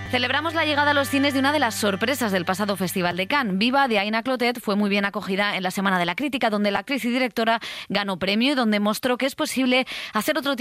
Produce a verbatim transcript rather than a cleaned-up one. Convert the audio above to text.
Celebramos la llegada a los cines de una de las sorpresas del pasado Festival de Cannes. Viva, de Aina Clotet, fue muy bien acogida en la Semana de la Crítica, donde la actriz y directora ganó premio y donde mostró que es posible hacer otro tipo